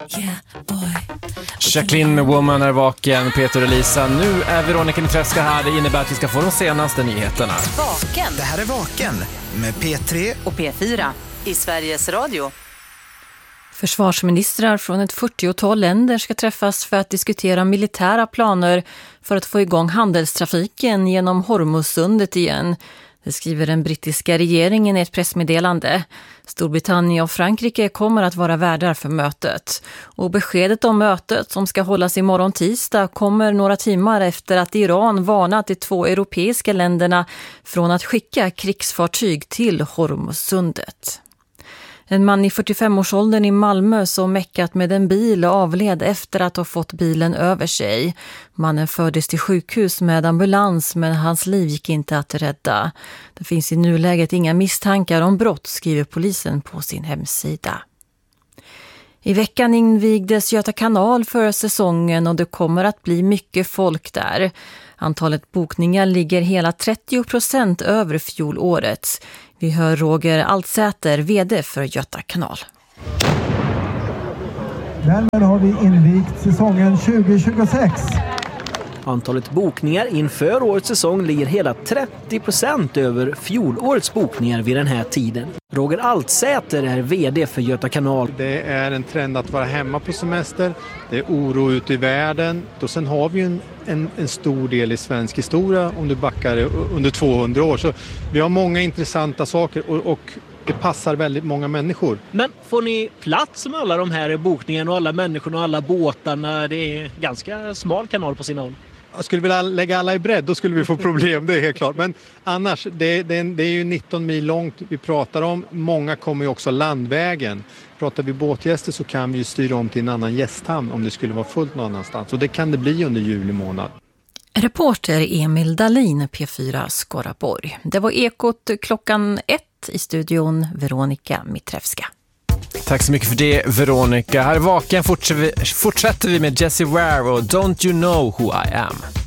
Jacqueline Woman är vaken, Peter och Lisa. Nu är Veronica Miträska här. Det innebär att vi ska få de senaste nyheterna. Vaken. Det här är Vaken med P3 och P4 i Sveriges Radio. Försvarsministrar från ett 40-tal länder ska träffas för att diskutera militära planer för att få igång handelstrafiken genom Hormuzsundet igen. Det skriver den brittiska regeringen i ett pressmeddelande. Storbritannien och Frankrike kommer att vara värdar för mötet. Och beskedet om mötet som ska hållas imorgon tisdag kommer några timmar efter att Iran varnat de 2 europeiska länderna från att skicka krigsfartyg till Hormuzsundet. En man i 45-årsåldern i Malmö som meckat med en bil avled efter att ha fått bilen över sig. Mannen fördes till sjukhus med ambulans men hans liv gick inte att rädda. Det finns i nuläget inga misstankar om brott, skriver polisen på sin hemsida. I veckan invigdes Göta kanal för säsongen och det kommer att bli mycket folk där. Antalet bokningar ligger hela 30% över fjolårets. Vi hör Roger Altsäter, vd för Göta kanal. Därmed har vi invigt säsongen 2026. Antalet bokningar inför årets säsong ligger hela 30% över fjolårets bokningar vid den här tiden. Roger Altsäter är vd för Göta kanal. Det är en trend att vara hemma på semester. Det är oro ute i världen. Och sen har vi ju en stor del i svensk historia om du backar under 200 år. Så vi har många intressanta saker och det passar väldigt många människor. Men får ni plats med alla de här bokningarna och alla människorna och alla båtarna? Det är ganska smal kanal på sina håll. Jag skulle vilja lägga alla i bredd, då skulle vi få problem, det är helt klart. Men annars, det är ju 19 mil långt vi pratar om. Många kommer ju också landvägen. Pratar vi båtgäster så kan vi ju styra om till en annan gästhamn om det skulle vara fullt någon annanstans. Och det kan det bli under juli månad. Reporter Emil Dahlin, P4 Skaraborg. Det var Ekot klockan 1 i studion, Veronica Miträska. Tack så mycket för det, Veronica. Här i Vaken fortsätter vi med Jessie Ware och Don't You Know Who I Am.